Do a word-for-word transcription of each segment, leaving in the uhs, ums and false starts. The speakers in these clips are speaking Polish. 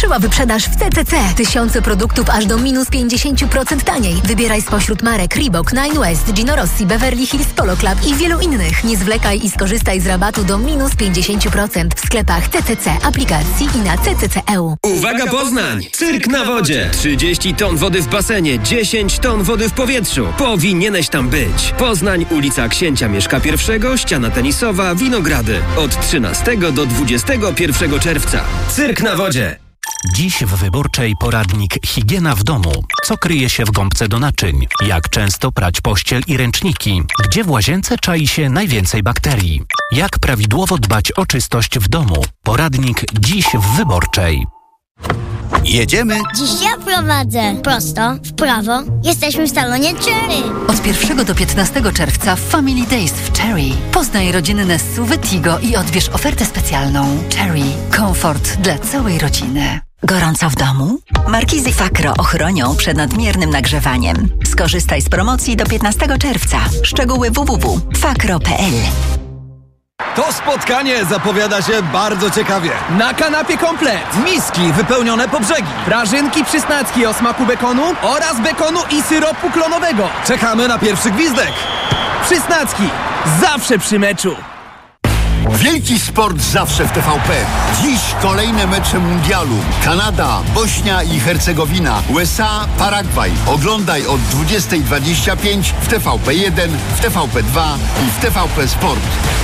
Ruszyła wyprzedaż w C C C. Tysiące produktów aż do minus pięćdziesiąt procent taniej. Wybieraj spośród marek Reebok, Nine West, Gino Rossi, Beverly Hills Polo Club i wielu innych. Nie zwlekaj i skorzystaj z rabatu do minus pięćdziesiąt procent w sklepach C C C, aplikacji i na C C C kropka E U. Uwaga Poznań! Cyrk na wodzie! trzydzieści ton wody w basenie, dziesięć ton wody w powietrzu. Powinieneś tam być. Poznań, ulica Księcia Mieszka I, ściana tenisowa, Winogrady. Od trzynastego do dwudziestego pierwszego czerwca. Cyrk na wodzie! Dziś w Wyborczej poradnik Higiena w domu. Co kryje się w gąbce do naczyń? Jak często prać pościel i ręczniki? Gdzie w łazience czai się najwięcej bakterii? Jak prawidłowo dbać o czystość w domu? Poradnik dziś w Wyborczej. Jedziemy? Dziś ja prowadzę. Prosto, w prawo. Jesteśmy w salonie Cherry. Od pierwszego do piętnastego czerwca Family Days w Cherry. Poznaj rodzinne S U V Tigo i odbierz ofertę specjalną. Cherry. Komfort dla całej rodziny. Gorąco w domu? Markizy Fakro ochronią przed nadmiernym nagrzewaniem. Skorzystaj z promocji do piętnastego czerwca. Szczegóły w w w kropka fakro kropka p l. To spotkanie zapowiada się bardzo ciekawie. Na kanapie komplet. Miski wypełnione po brzegi. Prażynki przysnacki o smaku bekonu oraz bekonu i syropu klonowego. Czekamy na pierwszy gwizdek. Przysnacki. Zawsze przy meczu. Wielki sport zawsze w T V P. Dziś kolejne mecze mundialu. Kanada, Bośnia i Hercegowina, U S A, Paragwaj. Oglądaj od dwudziestej dwadzieścia pięć w T V P jeden, w T V P dwa i w T V P Sport.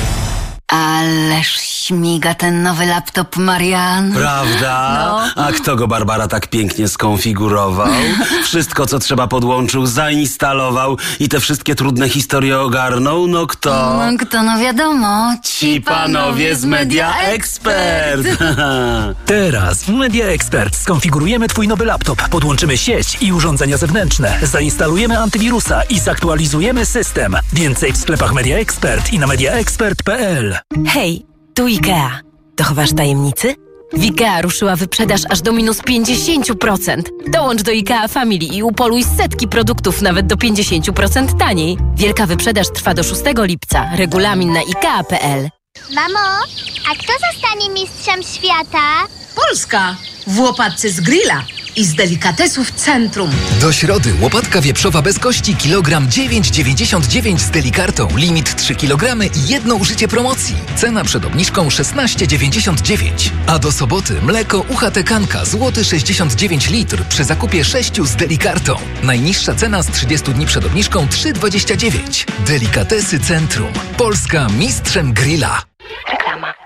Ależ śmiga ten nowy laptop, Marian. Prawda? No. A kto go, Barbara, tak pięknie skonfigurował? Wszystko, co trzeba, podłączył, zainstalował i te wszystkie trudne historie ogarnął? No kto? No kto, no wiadomo. Ci panowie z Media Expert. Teraz w Media Expert skonfigurujemy Twój nowy laptop, podłączymy sieć i urządzenia zewnętrzne, zainstalujemy antywirusa i zaktualizujemy system. Więcej w sklepach Media Expert i na media expert kropka p l. Hej, tu IKEA. Dochowasz tajemnicy? W IKEA ruszyła wyprzedaż aż do minus pięćdziesiąt procent. Dołącz do IKEA Family i upoluj setki produktów nawet do pięćdziesiąt procent taniej. Wielka wyprzedaż trwa do szóstego lipca. Regulamin na ikea kropka p l. Mamo, a kto zostanie mistrzem świata? Polska w łopatce z grilla i z delikatesów Centrum. Do środy łopatka wieprzowa bez kości kilogram dziewięć dziewięćdziesiąt dziewięć z delikartą. Limit trzy kilogramy i jedno użycie promocji. Cena przed obniżką szesnaście dziewięćdziesiąt dziewięć. A do soboty mleko U H T Kanka złoty sześćdziesiąt dziewięć litr przy zakupie sześciu z delikartą. Najniższa cena z trzydziestu dni przed obniżką trzy dwadzieścia dziewięć. Delikatesy Centrum. Polska mistrzem grilla. Reklama.